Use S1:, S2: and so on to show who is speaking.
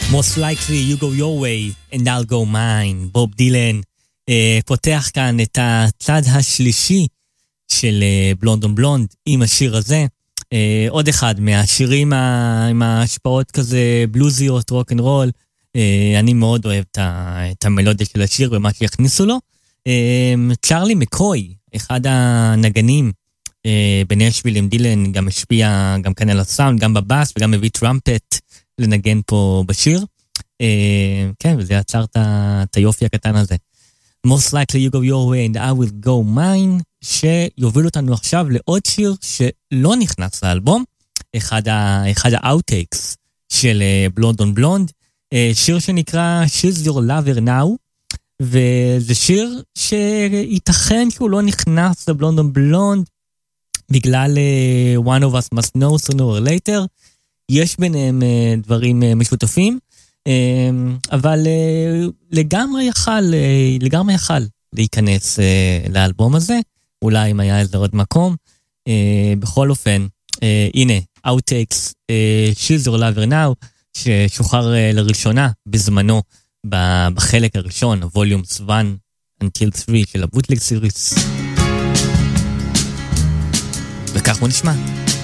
S1: Most likely you go your way and I'll go mine. בוב דילן פותח כאן את הצד השלישי של בלונד און בלונד עם השיר הזה. עוד אחד מהשירים עם ההשפעות כזה בלוזיות, רוק אנד רול. אני מאוד אוהב את המלודיה של השיר ומה שיכניסו לו. צ'רלי מקוי, אחד הנגנים בנשוויל עם דילן, גם השפיע גם כאן על הסאונד, גם בבאס וגם מביא טראמפט לנגן פה בשיר. כן, וזה יצר את היופי הקטן הזה. Most likely you go your way and I will go mine, שיוביל אותנו עכשיו לעוד שיר שלא נכנס לאלבום, אחד האוטטייקס של בלונד און בלונד, שיר שנקרא She's Your Lover Now, וזה שיר שייתכן שהוא לא נכנס לבלונד און בלונד, בגלל One of Us Must Know Sooner or Later, יש ביניהם דברים משותפים, אבל לגמרי יכל להיכנס לאלבום הזה, אולי אם היה איזה עוד מקום. בכל אופן, הנה, Outtakes, She's Your Lover Now, ששוחרר לראשונה בזמנו בחלק הראשון, Volumes 1 until 3 של הבוטלג סיריס. וכך הוא נשמע.